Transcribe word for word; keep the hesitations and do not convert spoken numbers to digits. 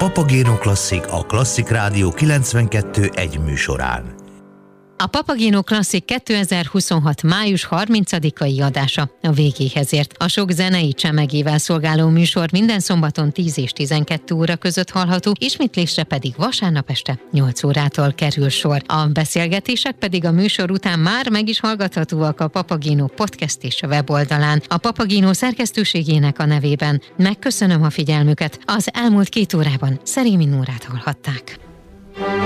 Papagéno Klasszik a Klasszik Rádió kilencvenkettő egy műsorán. A Papagéno Klasszik kétezer-huszonhat. május harmincadikai adása a végéhez ért. A sok zenei csemegével szolgáló műsor minden szombaton tíz és tizenkettő óra között hallható, ismétlésre pedig vasárnap este nyolc órától kerül sor. A beszélgetések pedig a műsor után már meg is hallgathatóak a Papagéno podcast és a weboldalán. A Papagéno szerkesztőségének a nevében megköszönöm a figyelmüket. Az elmúlt két órában Szerémi Nórát hallhatták.